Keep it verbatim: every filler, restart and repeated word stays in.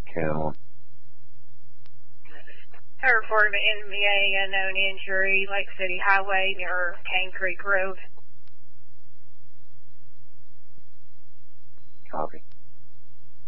account. I reported an N V A unknown injury, Lake City Highway near Cane Creek Road. Copy.